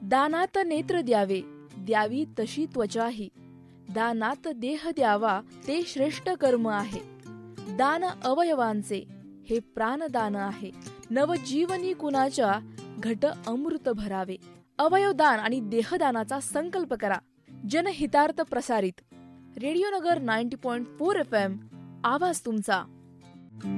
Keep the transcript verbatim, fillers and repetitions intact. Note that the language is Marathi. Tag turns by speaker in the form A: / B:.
A: दानात नेत्र द्यावे, द्यावी तशी त्वचाही. दानात देह द्यावा, ते श्रेष्ठ कर्म आहे. दान अवयवांचे, हे प्राणदान आहे. नवजीवनी कुणाच्या, घट अमृत भरावे. अवयवदान आणि देहदानाचा संकल्प करा. जनहितार्थ प्रसारित. रेडिओ नगर ninety point four F M, आवाज तुमचा.